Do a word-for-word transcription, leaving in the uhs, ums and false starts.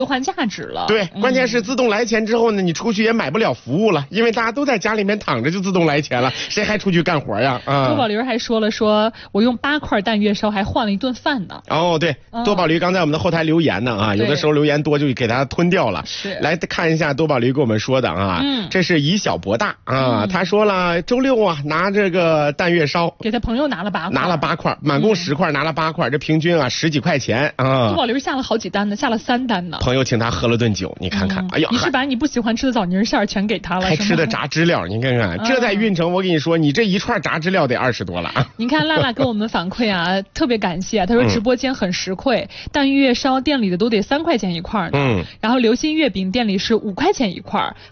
兑换价值了。 对，关键是自动来钱之后呢，你出去也买不了服务了，因为大家都在家里面躺着就自动来钱了，谁还出去干活呀？啊！ 多宝驴还说了，说我用八块蛋月烧还换了一顿饭呢。 哦，对， 嗯、 多宝驴刚在我们的后台留言呢啊，有的时候留言多就给他吞掉了。 是， 来看一下多宝驴给我们说的啊，嗯，这是以小博大啊，嗯、他说了周六啊拿这个蛋月烧给他朋友拿了八块， 拿了八块，满共十块，嗯、拿了八块，这平均啊十几块钱啊。 多宝驴下了好几单呢，下了三单呢。 朋友请他喝了顿酒，你看看，嗯、哎呀， 你是把你不喜欢吃的枣泥馅全给他了， 还吃的炸知了，你看看，嗯、这在运城，我跟你说，你这一串炸知了得二十多了啊。 你看辣辣给我们反馈啊，特别感谢，他说直播间很实惠，蛋月烧店里的都得三块钱一块呢，嗯，然后流心月饼店里是五块钱一块。